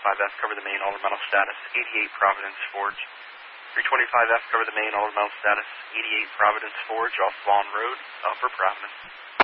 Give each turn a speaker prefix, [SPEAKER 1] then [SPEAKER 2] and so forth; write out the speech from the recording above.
[SPEAKER 1] 325F, cover the main ornamental status, 88 Providence Forge. 325F, cover the main ornamental status, 88 Providence Forge off Vaughn Road, Upper Providence.